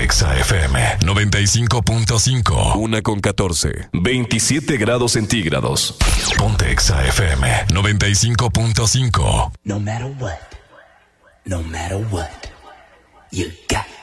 Exa FM 95.5. 1:14. 27 grados centígrados. Ponte Exa FM 95.5. No matter what, you got